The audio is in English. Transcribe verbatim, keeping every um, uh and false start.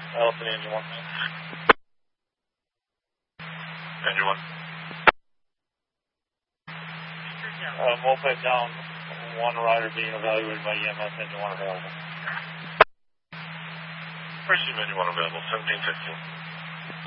Allison, engine one. Engine one. Uh, moped down, one rider being evaluated by E M S, engine one available. Where's the engine one available? seventeen fifteen.